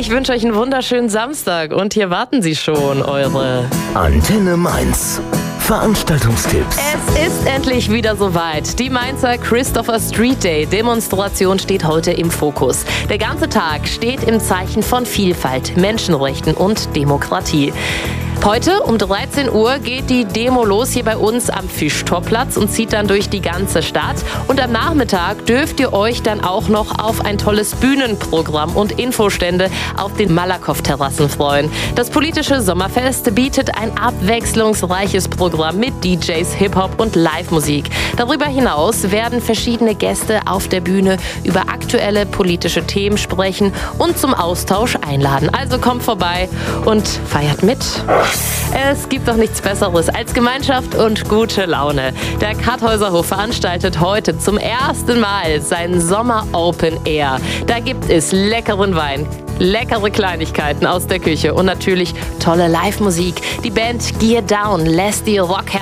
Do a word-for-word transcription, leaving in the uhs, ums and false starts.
Ich wünsche euch einen wunderschönen Samstag und hier warten sie schon, eure Antenne Mainz. Veranstaltungstipps. Es ist endlich wieder soweit. Die Mainzer Christopher Street Day Demonstration steht heute im Fokus. Der ganze Tag steht im Zeichen von Vielfalt, Menschenrechten und Demokratie. Heute um dreizehn Uhr geht die Demo los hier bei uns am Fischtorplatz und zieht dann durch die ganze Stadt. Und am Nachmittag dürft ihr euch dann auch noch auf ein tolles Bühnenprogramm und Infostände auf den Malakoff-Terrassen freuen. Das politische Sommerfest bietet ein abwechslungsreiches Programm mit D Js, Hip-Hop und Live-Musik. Darüber hinaus werden verschiedene Gäste auf der Bühne über aktuelle politische Themen sprechen und zum Austausch einladen. Also kommt vorbei und feiert mit. Es gibt doch nichts Besseres als Gemeinschaft und gute Laune. Der Karthäuserhof veranstaltet heute zum ersten Mal seinen Sommer Open Air. Da gibt es leckeren Wein, leckere Kleinigkeiten aus der Küche und natürlich tolle Live-Musik. Die Band Gear Down lässt die Rock